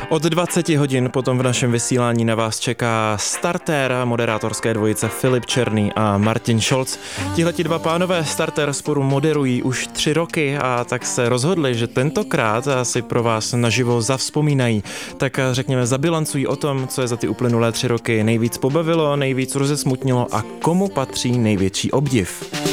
Od 20 hodin potom v našem vysílání na vás čeká startér moderátorské dvojice Filip Černý a Martin Scholz. Tihleti dva pánové startér spolu moderují už 3 roky a tak se rozhodli, že tentokrát si pro vás naživo zavzpomínají. Tak řekněme zabilancují o tom, co je za ty uplynulé 3 roky nejvíc pobavilo, nejvíc rozesmutnilo a komu patří největší obdiv.